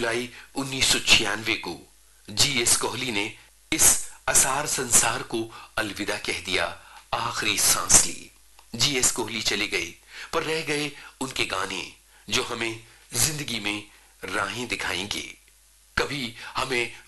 जुलाई 1996 को जीएस कोहली ने इस असार संसार को अलविदा कह दिया, आखिरी सांस ली। जीएस कोहली चले गए, पर रह गए उनके गाने जो हमें जिंदगी में राहें दिखाएंगे। कभी हमें